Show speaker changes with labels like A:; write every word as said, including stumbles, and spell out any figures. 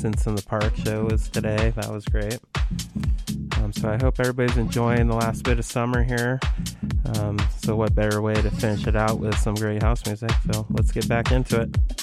A: Innocence in the Park show was today. That was great. Um, so I hope everybody's enjoying the last bit of summer here. Um, so what better way to finish it out with some great house music? So let's get back into it.